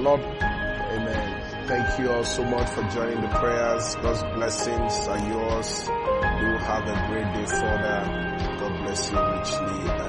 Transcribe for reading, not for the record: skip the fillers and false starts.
Lord. Amen. Thank you all so much for joining the prayers. God's blessings are yours. Do have a great day further. God bless you richly.